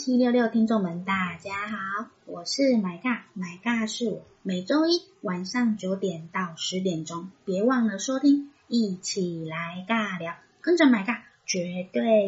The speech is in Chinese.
EP66听众们大家好，我是买尬是我，每周一晚上9点到10点钟，别忘了收听，一起来尬聊，跟着买尬绝对